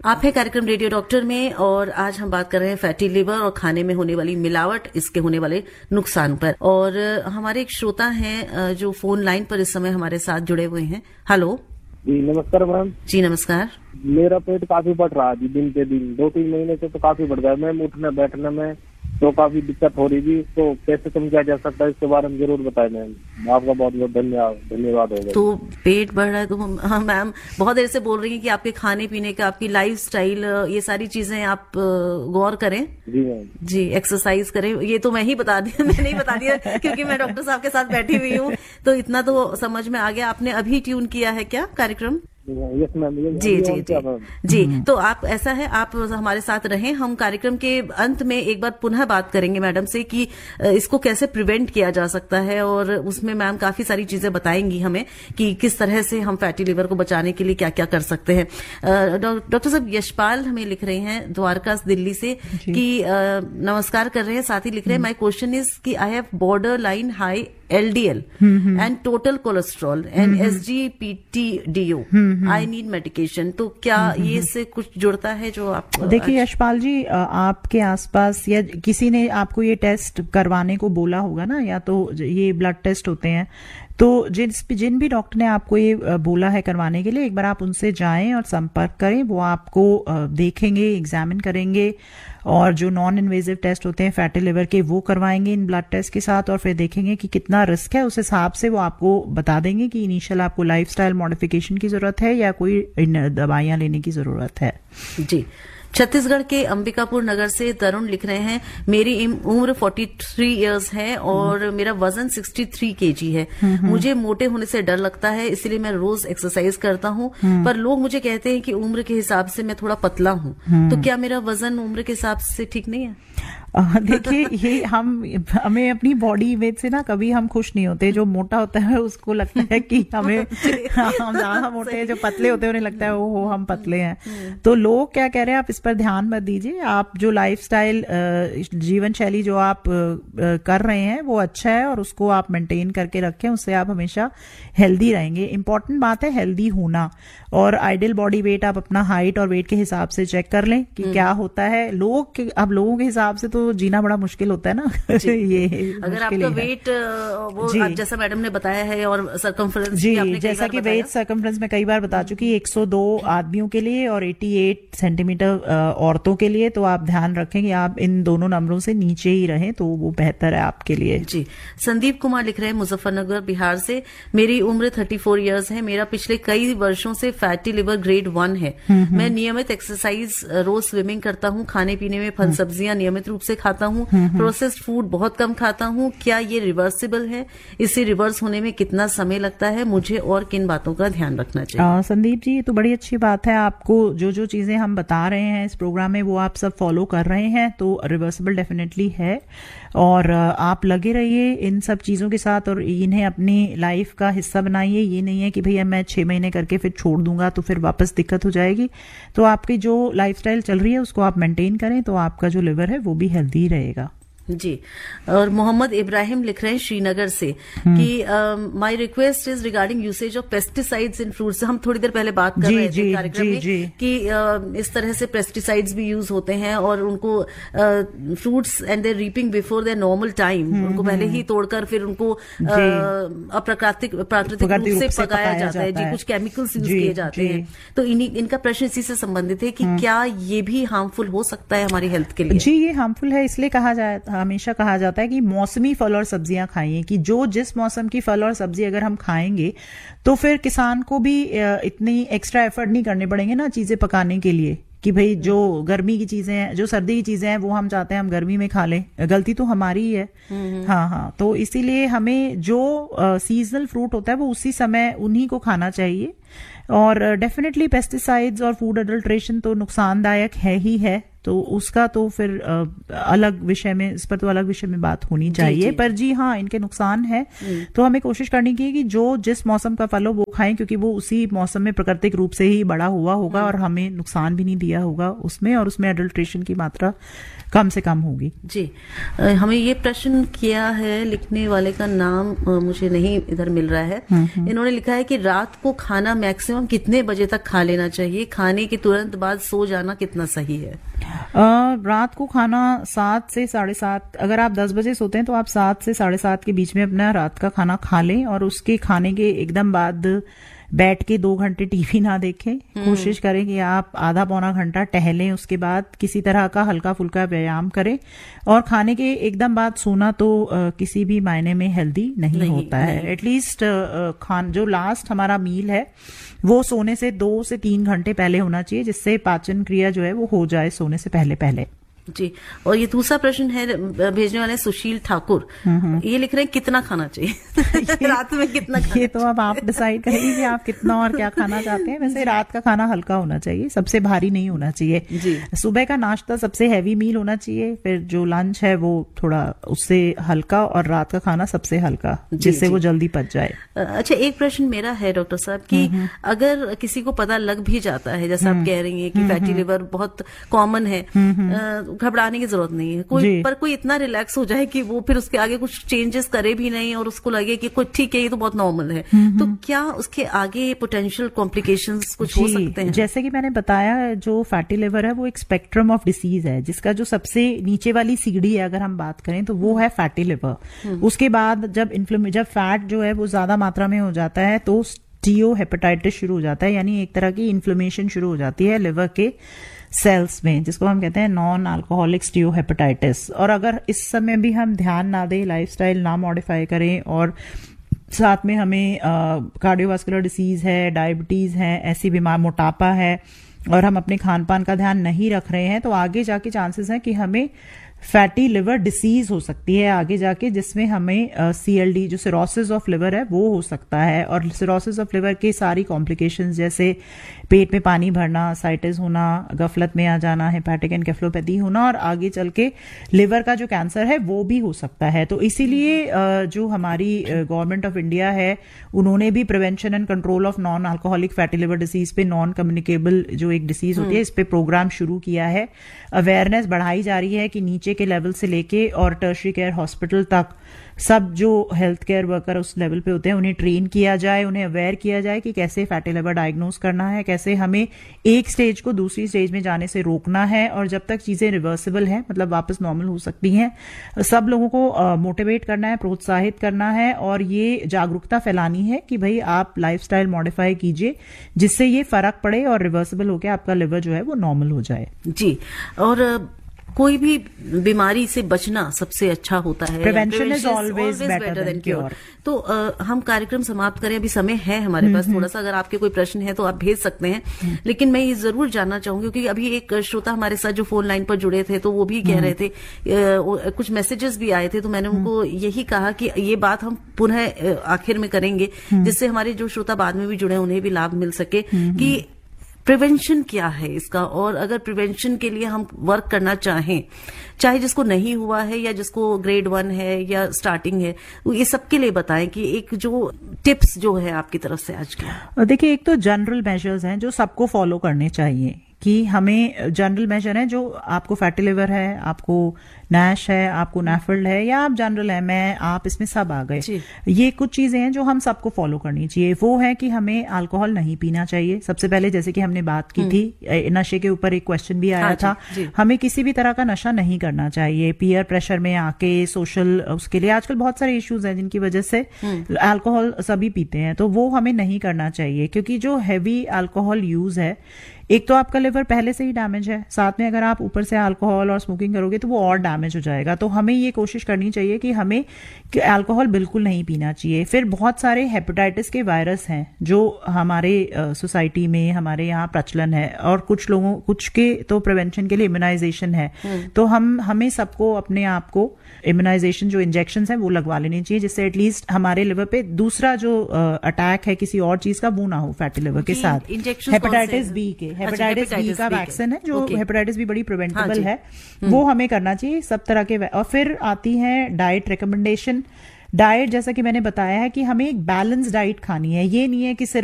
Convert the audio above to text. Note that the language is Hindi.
आप है कार्यक्रम रेडियो डॉक्टर में और आज हम बात कर रहे हैं फैटी लिवर और खाने में होने वाली मिलावट, इसके होने वाले नुकसान पर। और हमारे एक श्रोता हैं जो फोन लाइन पर इस समय हमारे साथ जुड़े हुए हैं। हेलो जी नमस्कार मैम। जी नमस्कार। मेरा पेट काफी बढ़ रहा है जी, दिन पे दिन 2-3 महीने से तो काफी बढ़ गया है मैम। उठने बैठने में तो काफी दिक्कत हो रही थी, तो कैसे कम किया जा सकता है इसके बारे में जरूर बताएं मैम। आपका बहुत बहुत धन्यवाद होगा। तो पेट बढ़ रहा है तो हाँ मैम बहुत देर से बोल रही हैं कि आपके खाने पीने का, आपकी लाइफ स्टाइल, ये सारी चीजें आप गौर करें। जी मैम। जी एक्सरसाइज करें। ये तो मैं ही बता दिया, मैं नहीं बता दिया क्योंकि मैं डॉक्टर साहब के साथ बैठी हुई हूँ, तो इतना तो समझ में आ गया। आपने अभी ट्यून किया है क्या कार्यक्रम? Yes ma'am. जी तो आप ऐसा है, आप हमारे साथ रहें। हम कार्यक्रम के अंत में एक बार पुनः बात करेंगे मैडम से कि इसको कैसे प्रिवेंट किया जा सकता है, और उसमें मैम काफी सारी चीजें बताएंगी हमें कि किस तरह से हम फैटी लिवर को बचाने के लिए क्या क्या कर सकते हैं। डॉक्टर साहब यशपाल हमें लिख रहे हैं द्वारका दिल्ली से कि नमस्कार कर रहे हैं, साथ ही लिख रहे हैं माय क्वेश्चन इज कि I have border line high LDL and total cholesterol and SGPT-DO. I need medication. तो क्या ये से कुछ जुड़ता है जो आप? देखिए यशपाल जी, आपके आसपास या किसी ने आपको ये टेस्ट करवाने को बोला होगा ना, या तो ये ब्लड टेस्ट होते हैं, तो जिन भी डॉक्टर ने आपको ये बोला है करवाने के लिए, एक बार आप उनसे जाएं और संपर्क करें। वो आपको देखेंगे, एग्जामिन करेंगे, और जो नॉन इन्वेजिव टेस्ट होते हैं फैटी लिवर के वो करवाएंगे इन ब्लड टेस्ट के साथ, और फिर देखेंगे कि कितना रिस्क है। उस हिसाब से वो आपको बता देंगे कि इनिशियल आपको लाइफस्टाइल मॉडिफिकेशन की जरूरत है या कोई दवाइयां लेने की जरूरत है। जी। छत्तीसगढ़ के अंबिकापुर नगर से तरुण लिख रहे हैं, मेरी उम्र 43 इयर्स है और मेरा वजन 63 kg है। मुझे मोटे होने से डर लगता है, इसलिए मैं रोज एक्सरसाइज करता हूँ, पर लोग मुझे कहते हैं कि उम्र के हिसाब से मैं थोड़ा पतला हूँ। तो क्या मेरा वजन उम्र के हिसाब से ठीक नहीं है? देखिए ये हमें अपनी बॉडी इमेज से ना कभी हम खुश नहीं होते। जो मोटा होता है उसको लगता है कि हम ज्यादा मोटे हैं, जो पतले होते हैं उन्हें लगता है ओहो हम पतले हैं। तो लोग क्या कह रहे हैं आप इस पर ध्यान मत दीजिए। आप जो लाइफस्टाइल जीवन शैली जो आप कर रहे हैं वो अच्छा है और उसको आप मेंटेन करके रखें, उससे आप हमेशा हेल्दी रहेंगे। इंपॉर्टेंट बात है हेल्दी होना, और आइडियल बॉडी वेट आप अपना हाइट और वेट के हिसाब से चेक कर लें कि क्या होता है। अब लोगों के हिसाब से तो जीना बड़ा मुश्किल होता है ना। ये अगर आपका वेट वो आप जैसा मैडम ने बताया है और सर्कमफ्रेंस जी, जैसा कि वेट सर्कमफ्रेंस में कई बार बता चुकी, 102 आदमियों के लिए और 88 सेंटीमीटर औरतों के लिए। तो आप ध्यान रखें कि आप इन दोनों नंबरों से नीचे ही रहें, तो वो बेहतर है आपके लिए। जी। संदीप कुमार लिख रहे हैं मुजफ्फरनगर बिहार से, मेरी उम्र 34 इयर्स है। मेरा पिछले कई वर्षों से फैटी लिवर ग्रेड 1 है। मैं नियमित एक्सरसाइज, रोज स्विमिंग करता हूँ, खाने पीने में फल सब्जियां नियमित रूप से खाता हूँ, प्रोसेस्ड फूड बहुत कम खाता हूँ। क्या ये रिवर्सिबल है? इसे रिवर्स होने में कितना समय लगता है? मुझे और किन बातों का ध्यान रखना चाहिए? संदीप जी, ये तो बड़ी अच्छी बात है। आपको जो चीजें हम बता रहे हैं इस प्रोग्राम में वो आप सब फॉलो कर रहे हैं, तो रिवर्सिबल डेफिनेटली है। और आप लगे रहिए इन सब चीजों के साथ और इन्हें अपनी लाइफ का हिस्सा बनाइए। ये नहीं है कि भैया मैं 6 महीने करके फिर छोड़ दूंगा तो फिर वापस दिक्कत हो जाएगी। तो आपकी जो लाइफस्टाइल चल रही है उसको आप मेंटेन करें, तो आपका जो लिवर है वो भी हेल्दी रहेगा। जी। और मोहम्मद इब्राहिम लिख रहे हैं श्रीनगर से कि my request is regarding usage of pesticides in fruits. हम थोड़ी देर पहले बात कर रहे थे कार्यक्रम में कि इस तरह से पेस्टिसाइड्स भी यूज होते हैं और उनको fruits and there reaping before there normal time, उनको पहले ही तोड़कर फिर उनको प्राकृतिक रूप से पकाया जाता है। जी, कुछ केमिकल्स यूज किए जाते हैं। तो इनका प्रश्न इसी से संबंधित है कि क्या ये भी हार्मफुल हो सकता है हमारी हेल्थ के लिए? जी, ये हार्मफुल है। इसलिए हमेशा कहा जाता है कि मौसमी फल और सब्जियां खाइए, कि जिस मौसम की फल और सब्जी अगर हम खाएंगे तो फिर किसान को भी इतनी एक्स्ट्रा एफर्ट नहीं करने पड़ेंगे ना चीजें पकाने के लिए, कि भाई जो गर्मी की चीजें हैं, जो सर्दी की चीजें हैं वो हम चाहते हैं हम गर्मी में खा लें। गलती तो हमारी ही है। हाँ, तो इसीलिए हमें जो सीजनल फ्रूट होता है वो उसी समय उन्हीं को खाना चाहिए। और डेफिनेटली पेस्टिसाइड्स और फूड अडल्ट्रेशन तो नुकसानदायक है ही है, तो उसका तो फिर अलग विषय में, इस पर तो अलग विषय में बात होनी चाहिए। पर जी हाँ, इनके नुकसान है, तो हमें कोशिश करनी चाहिए कि जिस मौसम का फल हो वो खाएं, क्योंकि वो उसी मौसम में प्राकृतिक रूप से ही बड़ा हुआ होगा और हमें नुकसान भी नहीं दिया होगा उसमें, और उसमें अडल्ट्रेशन की मात्रा कम से कम होगी। जी। हमें ये प्रश्न किया है, लिखने वाले का नाम मुझे नहीं इधर मिल रहा है। इन्होंने लिखा है कि रात को खाना मैक्सिमम मैक्सिमम कितने बजे तक खा लेना चाहिए? खाने के तुरंत बाद सो जाना कितना सही है? रात को खाना 7 से 7:30, अगर आप 10 बजे सोते हैं तो आप 7 से 7:30 के बीच में अपना रात का खाना खा लें, और उसके खाने के एकदम बाद बैठ के 2 घंटे टीवी ना देखें। कोशिश करें कि आप आधा पौना घंटा टहलें, उसके बाद किसी तरह का हल्का फुल्का व्यायाम करें, और खाने के एकदम बाद सोना तो किसी भी मायने में हेल्दी नहीं होता है। एटलीस्ट जो लास्ट हमारा मील है वो सोने से 2 से 3 घंटे पहले होना चाहिए, जिससे पाचन क्रिया जो है वो हो जाए सोने से पहले पहले। जी। और ये दूसरा प्रश्न है, भेजने वाले सुशील ठाकुर, ये लिख रहे हैं कितना खाना चाहिए? रात में कितना खाना? ये तो अब आप डिसाइड करेंगे कि आप कितना और क्या खाना चाहते हैं। वैसे रात का खाना हल्का होना चाहिए, सबसे भारी नहीं होना चाहिए जी। सुबह का नाश्ता सबसे हैवी मील होना चाहिए, फिर जो लंच है वो थोड़ा उससे हल्का, और रात का खाना सबसे हल्का, जिससे वो जल्दी पच जाए। अच्छा, एक प्रश्न मेरा है डॉक्टर साहब कि अगर किसी को पता लग भी जाता है, जैसा आप कह रही हैं कि फैटी लिवर बहुत कॉमन है, घबराने की जरूरत नहीं है, कोई इतना रिलैक्स हो जाए कि वो फिर उसके आगे कुछ चेंजेस करे भी नहीं और उसको लगे कि कुछ ठीक है, ये तो बहुत नॉर्मल है, तो क्या उसके आगे पोटेंशियल कॉम्प्लिकेशंस कुछ हो सकते हैं? जैसे कि मैंने बताया, जो फैटी लिवर है वो एक स्पेक्ट्रम ऑफ डिसीज है, जिसका जो सबसे नीचे वाली सीढ़ी है अगर हम बात करें तो वो है फैटी लिवर। उसके बाद जब फैट जो है वो ज्यादा मात्रा में हो जाता है तो स्टीओहेपेटाइटिस शुरू हो जाता है, यानी एक तरह की इन्फ्लेमेशन शुरू हो जाती है लिवर के सेल्स में, जिसको हम कहते हैं नॉन अल्कोहलिक स्टीओहेपेटाइटिस। और अगर इस समय भी हम ध्यान ना दें, लाइफस्टाइल ना मॉडिफाई करें, और साथ में हमें कार्डियोवास्कुलर डिसीज है, डायबिटीज है, ऐसी बीमार, मोटापा है, और हम अपने खान पान का ध्यान नहीं रख रहे हैं, तो आगे जाके चांसेस हैं कि हमें फैटी लिवर डिसीज हो सकती है आगे जाके, जिसमें हमें सीएलडी जो सिरोसिस ऑफ लिवर है वो हो सकता है। और सिरोसिस ऑफ लिवर की सारी कॉम्प्लिकेशंस जैसे पेट में पानी भरना, साइटिस होना, गफलत में आ जाना, हेपेटिक एनकेफेलोपैथी होना, और आगे चल के लिवर का जो कैंसर है वो भी हो सकता है। तो इसीलिए जो हमारी गवर्नमेंट ऑफ इंडिया है उन्होंने भी prevention and control of non alcoholic fatty liver disease पे, नॉन कम्युनिकेबल जो एक डिसीज होती है, इस पे प्रोग्राम शुरू किया है। अवेयरनेस बढ़ाई जा रही है कि नीचे के लेवल से लेके और टर्शरी केयर हॉस्पिटल तक सब जो हेल्थ केयर वर्कर उस लेवल पे होते हैं उन्हें ट्रेन किया जाए, उन्हें अवेयर किया जाए कि कैसे फैटी लिवर डायग्नोज करना है, कैसे हमें एक स्टेज को दूसरी स्टेज में जाने से रोकना है, और जब तक चीजें रिवर्सिबल हैं, मतलब वापस नॉर्मल हो सकती हैं, सब लोगों को मोटिवेट करना है, प्रोत्साहित करना है, और ये जागरूकता फैलानी है कि भाई आप लाइफस्टाइल मॉडिफाई कीजिए जिससे ये फर्क पड़े और रिवर्सिबल होकर आपका लिवर जो है वो नॉर्मल हो जाए। जी। और कोई भी बीमारी से बचना सबसे अच्छा होता है, prevention is always better than cure. तो हम कार्यक्रम समाप्त करें, अभी समय है हमारे पास थोड़ा सा, अगर आपके कोई प्रश्न है तो आप भेज सकते हैं, लेकिन मैं ये जरूर जानना चाहूंगी क्योंकि अभी एक श्रोता हमारे साथ जो फोन लाइन पर जुड़े थे तो वो भी कह रहे थे, कुछ मैसेजेस भी आए थे, तो मैंने उनको यही कहा कि ये बात हम पुनः आखिर में करेंगे, जिससे हमारे जो श्रोता बाद में भी जुड़े उन्हें भी लाभ मिल सके कि प्रिवेंशन क्या है इसका, और अगर प्रिवेंशन के लिए हम वर्क करना चाहें, चाहे जिसको नहीं हुआ है या जिसको ग्रेड 1 है या स्टार्टिंग है, ये सबके लिए बताएं कि एक जो टिप्स जो है आपकी तरफ से आज के। देखिए, एक तो जनरल मेजर्स हैं जो सबको फॉलो करने चाहिए, कि हमें जनरल मेजर है, जो आपको फैटी लिवर है, आपको नैश है, आपको नेफल्ड है, या आप जनरल है, मैं आप इसमें सब आ गए, ये कुछ चीजें हैं जो हम सबको फॉलो करनी चाहिए। वो है कि हमें अल्कोहल नहीं पीना चाहिए सबसे पहले, जैसे कि हमने बात की थी, नशे के ऊपर एक क्वेश्चन भी आया था। हमें किसी भी तरह का नशा नहीं करना चाहिए, पीयर प्रेशर में आके सोशल, उसके लिए आजकल बहुत सारे इश्यूज हैं जिनकी वजह से अल्कोहल सभी पीते हैं, तो वो हमें नहीं करना चाहिए, क्योंकि जो हैवी अल्कोहल यूज है, एक तो आपका लिवर पहले से ही डैमेज है, साथ में अगर आप ऊपर से अल्कोहल और स्मोकिंग करोगे तो वो और डैमेज हो जाएगा। तो हमें ये कोशिश करनी चाहिए कि हमें अल्कोहल बिल्कुल नहीं पीना चाहिए। फिर बहुत सारे हेपेटाइटिस के वायरस हैं जो हमारे सोसाइटी में, हमारे यहाँ प्रचलन है, और कुछ के तो प्रिवेंशन के लिए इम्यूनाइजेशन है, तो हमें सबको अपने आप को इम्यूनाइजेशन जो इंजेक्शन है वो लगवा लेनी चाहिए, जिससे एटलीस्ट हमारे लिवर पे दूसरा जो अटैक है किसी और चीज का वो ना हो फैटी लिवर के साथ। हेपेटाइटिस बी के, हेपेटाइटिस बी का वैक्सीन है, जो हेपेटाइटिस बी बड़ी प्रिवेंटेबल है, वो हमें करना चाहिए सब तरह के। और फिर आती है डाइट रिकमेंडेशन। डाइट, जैसा कि मैंने बताया है कि हमें एक बैलेंस डाइट खानी है, ये नहीं है कि सिर्फ